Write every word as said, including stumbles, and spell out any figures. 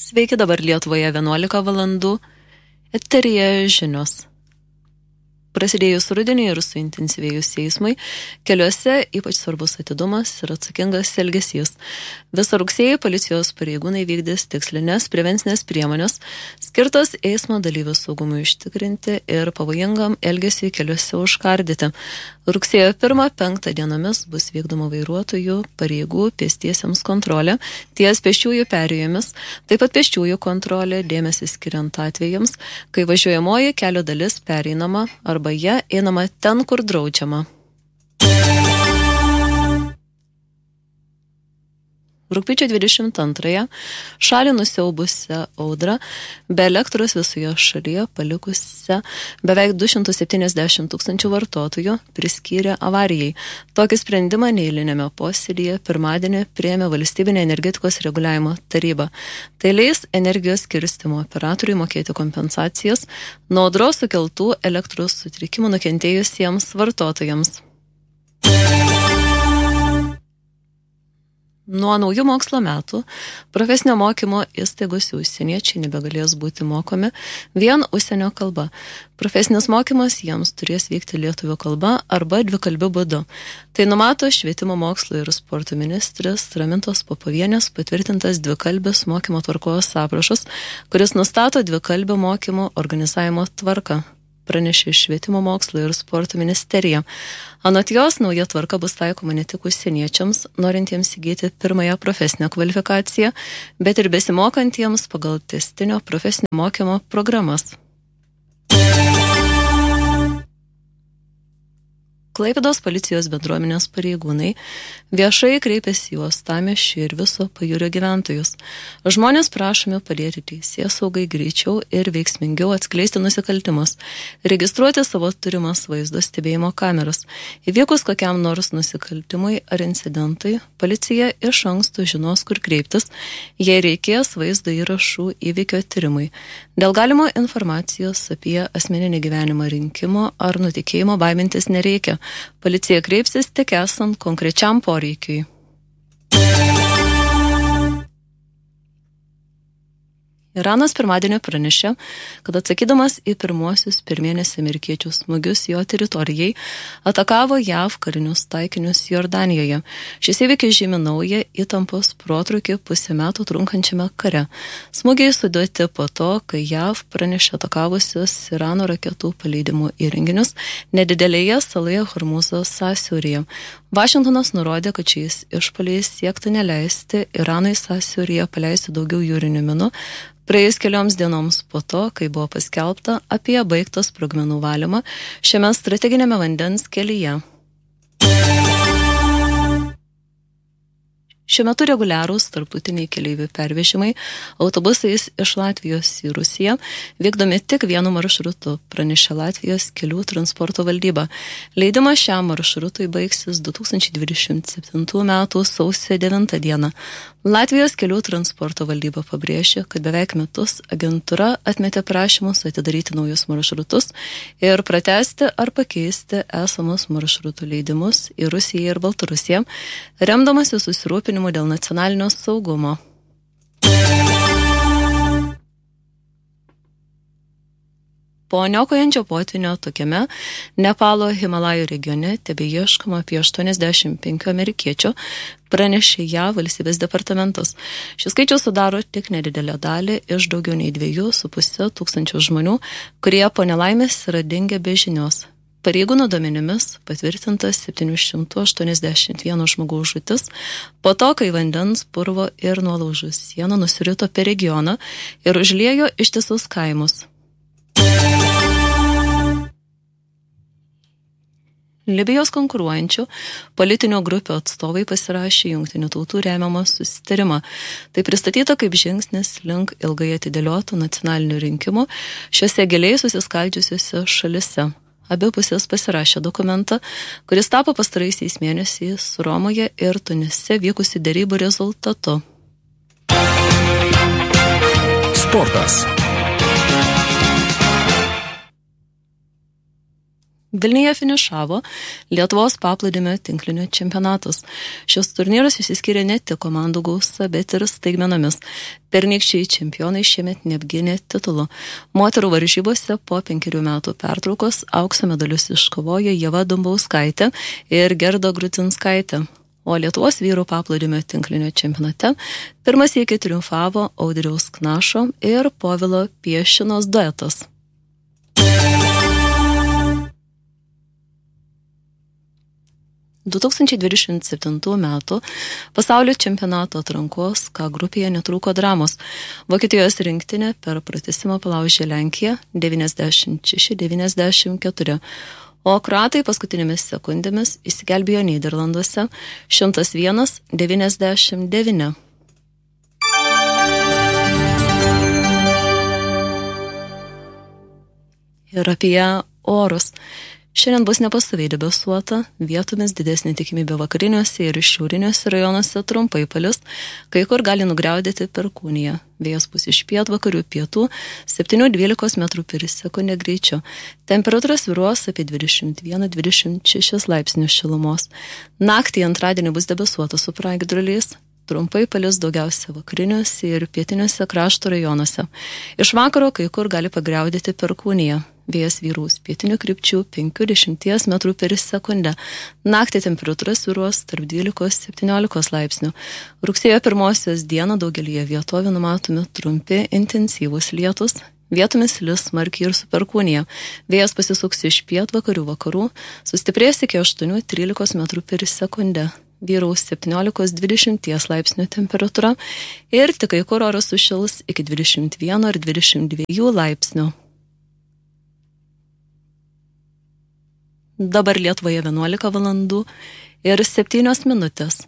Sveiki, dabar Lietuvoje vienuolika valandų. Eteryje žinios. Prasidėjus rudeniui ir suintensyvėjus eismui, keliuose ypač svarbus atidumas ir atsakingas elgesys. Visą rugsėjį policijos pareigūnai vykdys tikslinės prevencinės priemonės, skirtas eismo dalyvių saugumui užtikrinti ir pavojingam elgesiui keliuose užkardyti. Rugsėjo pirmą penktą dienomis bus vykdoma vairuotojų pareigų pėstiesiems kontrolė ties pėsčiųjų perėjomis, taip pat pėsčiųjų kontrolė dėmesį skiriant atvejams, kai važiuojamoji kelio dalis pereinama arba ją einama ten, kur draudžiama. Rugpjūčio dvidešimt antrąją šalį nusiaubusią audrą be elektros visoje šalyje palikusią beveik du šimtus septyniasdešimt tūkstančių vartotojų priskyrė avarijai. Tokį sprendimą neeilinėme posėdyje pirmadienį priėmė Valstybinė energetikos reguliavimo taryba. Tai leis energijos skirstymo operatoriui mokėti kompensacijas nuo audros sukeltų elektros sutrikimų nukentėjusiems vartotojams. Nuo naujų mokslo metų profesinio mokymo įstaigose užsieniečiai nebegalės būti mokomi vien užsienio kalba. Profesinis mokymas jiems turės vykti lietuvių kalba arba dvikalbiu būdu. Tai numato švietimo mokslo ir sporto ministrės Ramintos Popovienės patvirtintas dvikalbis mokymo tvarkos aprašas, kuris nustato dvikalbio mokymo organizavimo tvarką, pranešė Švietimo mokslo ir sporto ministerija. Anot jos, nauja tvarka bus taikoma ne tik užsieniečiams, norintiems įgyti pirmąją profesinę kvalifikaciją, bet ir besimokantiems pagal tęstinio profesinio mokymo programas. Klaipėdos policijos bendruomenės pareigūnai viešai kreipėsi į Uostamiesčio ir viso pajūrio gyventojus. Žmonės prašomi padėti teisėsaugai greičiau ir veiksmingiau atskleisti nusikaltimus, registruoti savo turimas vaizdo stebėjimo kameras. Įvykus kokiam nors nusikaltimui ar incidentui, policija iš anksto žinos, kur kreiptis, jei reikės vaizdo įrašų įvykio tyrimui. Dėl galimo informacijos apie asmeninį gyvenimą rinkimo ar nutikėjimo baimintis nereikia. Policija kreipsis tik esant konkrečiam poreikiui. Iranas pirmadienį pranešė, kad atsakydamas į pirmuosius per mėnesį amerikiečių smūgius jo teritorijai, atakavo J A V karinius taikinius Jordanijoje. Šis įvykis žymi naują įtampos protrūkį pusę metų trunkančiame kare. Smūgiai suduoti po to, kai J A V pranešė atakavusius Irano raketų paleidimų įrenginius nedidelėje saloje Hormūzo sąsiauryje. Vašingtonas nurodė, kad šiais išpuoliais siekta neleisti Iranui sąsiauryje paleisti daugiau jūrinių minų, praėjus kelioms dienoms po to, kai buvo paskelbta apie baigtą sprogmenų valymą šiame strateginėme vandens kelyje. Šiuo metu reguliarūs tarptautiniai keleivių pervežimai autobusais iš Latvijos į Rusiją vykdomi tik vienu maršrutu, pranešė Latvijos kelių transporto valdyba. Leidimas šiam maršrutui baigsis du tūkstančiai dvidešimt septintų metų sausio devintą dieną. Latvijos kelių transporto valdyba pabrėžė, kad beveik metus agentūra atmetė prašymus atidaryti naujus maršrutus ir pratęsti ar pakeisti esamus maršrutų leidimus į Rusiją ir Baltarusiją, remdamasi susirūpinimu dėl nacionalinio saugumo. Po niokojančio potvynio tokiame Nepalo Himalajų regione tebeieškoma apie aštuoniasdešimt penki amerikiečių, pranešė J A V valstybės departamentas. Šis skaičius sudaro tik nedidelę dalį iš daugiau nei dviejų su pusė tūkstančių žmonių, kurie po nelaimės yra dingę be žinios. Pareigūnų duomenimis patvirtintas septyni šimtai aštuoniasdešimt vienas žmogaus žūtis po to, kai vandens, purvo ir nuolaužų siena nusirito per regioną ir užliejo ištisus kaimus. Libijos konkuruojančių politinių grupių atstovai pasirašė Jungtinių tautų remiamą susitarimą. Tai pristatyta kaip žingsnis link ilgai atidėliotų nacionalinių rinkimų šiuose giliai susiskaldžiusiuose šalise. Abi pusės pasirašė dokumentą, kuris tapo pastaraisiais mėnesiais Romoje ir Tunise vykusių derybų rezultatu. Sportas. Vilniuje finišavo Lietuvos paplūdimio tinklinio čempionatas. Šios turnyras išsiskyrė ne tik komandų gausa, bet ir staigmenomis. Pernykščiai čempionai šiemet neapgynė titulų. Moterų varžybose po penkerių metų pertraukos aukso medalius iškovojo Ieva Dumbauskaitė ir Gerda Grudzinskaitė. O Lietuvos vyrų paplūdimio tinklinio čempionate pirmas sykį triumfavo Audriaus Knašo ir Povilo Piešinos duetas. du tūkstančiai dvidešimt septintų metų pasaulio čempionato atrankos K grupėje netrūko dramos. Vokietijos rinktinė per pratęsimą palaužė Lenkiją devyniasdešimt šeši devyniasdešimt keturi, o kroatai paskutinėmis sekundėmis įsigelbėjo Nyderlanduose šimtas vienas devyniasdešimt devyni. Ir apie orus. Šiandien bus nepastoviai debesuota, vietomis didesnė tikimybė vakariniuose ir šiauriniuose rajonuose trumpai palis, kai kur gali nugriaudėti perkūnija. Vėjas bus iš pietvakarių pietų septyni dvylika metrų per sekundę greičiu. Temperatūra svyruos apie dvidešimt vieną dvidešimt šešis laipsnius šilumos. Naktį antradienį bus debesuota su pragiedruliais. Trumpai palis daugiausia vakariniuose ir pietiniuose krašto rajonuose. Iš vakaro kai kur gali pagriaudėti perkūnija. Vėjas vyraus pietinių krypčių penki dešimt metrų per sekundę. Naktį temperatūra svyruos tarp dvylikos septyniolikos laipsnių. Rugsėjo pirmosios dieną daugelyje vietovių numatomi trumpi intensyvūs lietus. Vietomis lis smarkiai ir su perkūnija. Vėjas pasisuks iš pietvakarių vakarų, sustiprės iki aštuoni trylika metrų per sekundę. Vyraus septyniolika dvidešimt laipsnių temperatūra ir tik kai kur oras sušils iki dvidešimt vieno ir dvidešimt dviejų laipsnių. Dabar Lietuvoje vienuolika valandų ir septynios minutės.